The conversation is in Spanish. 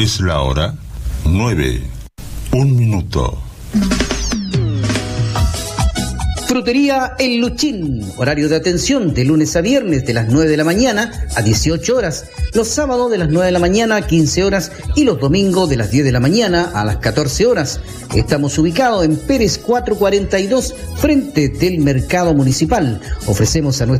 Es la hora 9:01. Frutería El Luchín, horario de atención de lunes a viernes de las 9 de la mañana a 18 horas, los sábados de las 9 de la mañana a 15 horas y los domingos de las 10 de la mañana a las 14 horas. Estamos ubicados en Pérez 442, frente del Mercado Municipal. Ofrecemos a nuestros